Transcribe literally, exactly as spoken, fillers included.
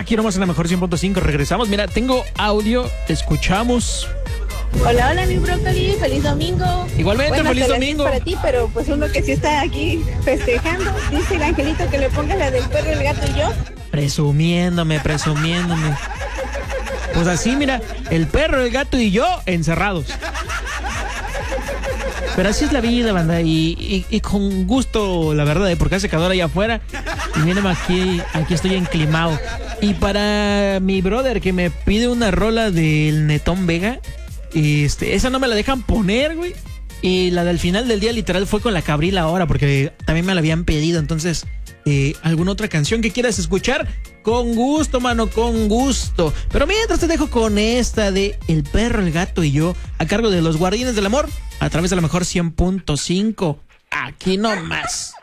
aquí nomás en la mejor cien punto cinco. Regresamos. Mira, tengo audio. Escuchamos. Hola, hola, mi brócoli. Feliz domingo. Igualmente, bueno, feliz hasta domingo. Para ti, pero pues uno que sí está aquí festejando. Dice el angelito que le ponga la del perro, el gato y yo. Presumiéndome, presumiéndome. Pues así, mira, el perro, el gato y yo encerrados. Pero así es la vida, banda, y, y, y con gusto, la verdad, porque hace calor allá afuera. Y miren, aquí, aquí estoy enclimado. Y para mi brother que me pide una rola del Netón Vega, este, esa no me la dejan poner, güey. Y la del final del día literal fue con la Cabrila ahora, porque también me la habían pedido. Entonces, eh, ¿alguna otra canción que quieras escuchar? Con gusto, mano, con gusto. Pero mientras te dejo con esta de El perro, el gato y yo, a cargo de los Guardianes del Amor, a través de la mejor cien punto cinco. Aquí nomás.